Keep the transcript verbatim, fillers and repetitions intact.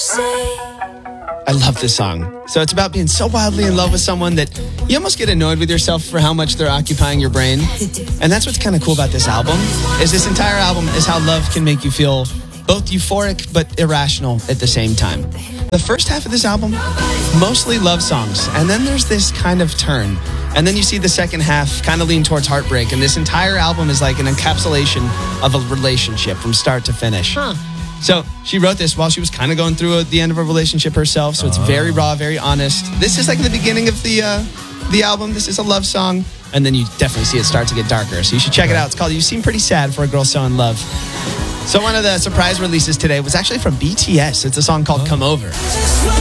I love this song. So it's about being so wildly in love with someone that you almost get annoyed with yourself for how much they're occupying your brain. And that's what's kind of cool about this album, is this entire album is how love can make you feel both euphoric but irrational at the same time. The first half of this album, mostly love songs. And then there's this kind of turn. And then you see the second half kind of lean towards heartbreak. And this entire album is like an encapsulation of a relationship from start to finish. Huh. So she wrote this while she was kind of going through the end of a relationship herself. So it's very raw, very honest. This is like the beginning of the uh, the album. This is a love song. And then you definitely see it start to get darker. So you should check it out. It's called You Seem Pretty Sad for a Girl So in Love. So one of the surprise releases today was actually from B T S. It's a song called Come Over.